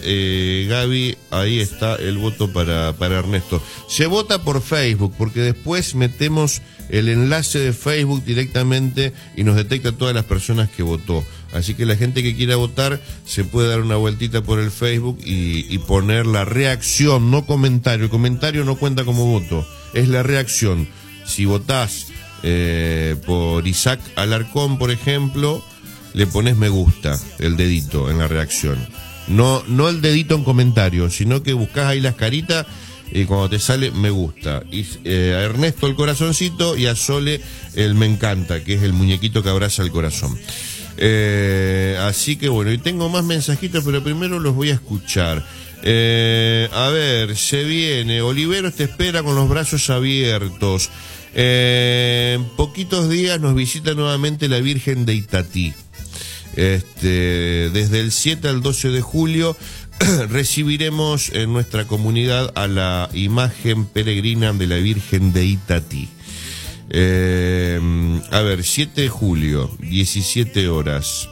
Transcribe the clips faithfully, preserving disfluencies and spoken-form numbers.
Eh, Gaby, ahí está el voto para, para Ernesto. Se vota por Facebook, porque después metemos el enlace de Facebook directamente y nos detecta todas las personas que votó. Así que la gente que quiera votar se puede dar una vueltita por el Facebook y, y poner la reacción, no comentario. El comentario no cuenta como voto, es la reacción. Si votás eh, por Isaac Alarcón, por ejemplo, le pones me gusta, el dedito en la reacción. No, no el dedito en comentario, sino que buscás ahí las caritas y cuando te sale me gusta. Y eh, a Ernesto el corazoncito y a Sole el me encanta, que es el muñequito que abraza el corazón. Eh, así que bueno, y tengo más mensajitos, pero primero los voy a escuchar. Eh, a ver, se viene, Oliveros te espera con los brazos abiertos. Eh, en poquitos días nos visita nuevamente la Virgen de Itatí. Este, desde el siete al doce de julio recibiremos en nuestra comunidad a la imagen peregrina de la Virgen de Itatí. Eh, a ver, siete de julio, diecisiete horas.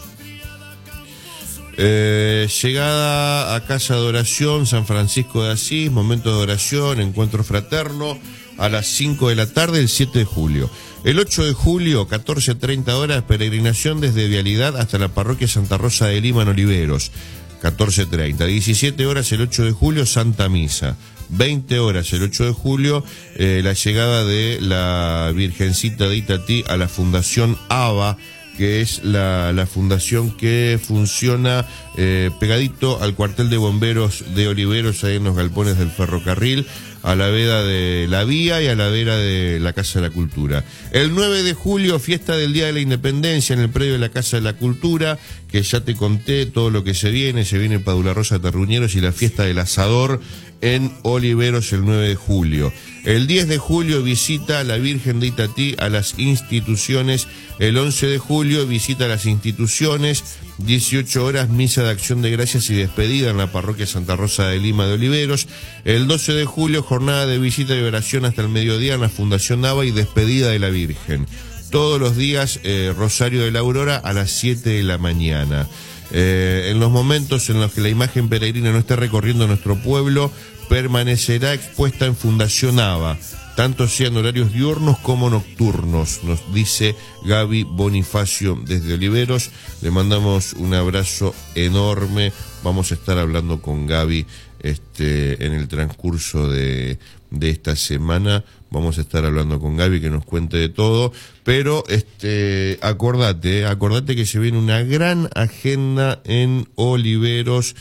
Eh, llegada a Casa de Oración, San Francisco de Asís, momento de oración, encuentro fraterno, a las cinco de la tarde, el siete de julio. El ocho de julio, catorce treinta horas, peregrinación desde Vialidad hasta la parroquia Santa Rosa de Lima en Oliveros, catorce treinta. diecisiete horas el ocho de julio, Santa Misa. veinte horas el ocho de julio, eh, la llegada de la Virgencita de Itatí a la Fundación A B A, que es la, la fundación que funciona eh, pegadito al cuartel de bomberos de Oliveros, ahí en los galpones del ferrocarril, a la vera de la vía y a la vera de la Casa de la Cultura. El nueve de julio, fiesta del Día de la Independencia en el predio de la Casa de la Cultura, que ya te conté todo lo que se viene, se viene Padula Rosa Terruñeros y la fiesta del asador en Oliveros el nueve de julio. El diez de julio visita a la Virgen de Itatí a las instituciones. El once de julio visita a las instituciones. dieciocho horas misa de acción de gracias y despedida en la parroquia Santa Rosa de Lima de Oliveros. El doce de julio jornada de visita y oración hasta el mediodía en la Fundación A B A y despedida de la Virgen. Todos los días eh, Rosario de la Aurora a las siete de la mañana. Eh, en los momentos en los que la imagen peregrina no esté recorriendo nuestro pueblo, permanecerá expuesta en Fundación A B A, tanto sean horarios diurnos como nocturnos, nos dice Gaby Bonifacio desde Oliveros. Le mandamos un abrazo enorme. Vamos a estar hablando con Gaby este, en el transcurso de, de esta semana. Vamos a estar hablando con Gaby que nos cuente de todo, pero este, acordate, acordate que se viene una gran agenda en Oliveros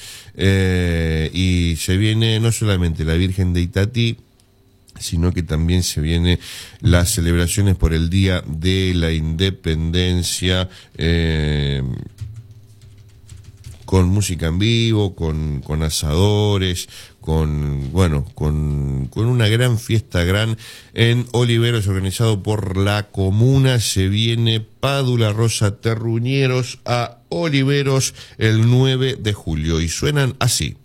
eh, y se viene no solamente la Virgen de Itatí, sino que también se vienen las celebraciones por el Día de la Independencia, eh, con música en vivo, con, con asadores, con, bueno, con, con una gran fiesta gran en Oliveros organizado por la comuna. Se viene Padula Rosa Terruñeros a Oliveros el nueve de julio y suenan así.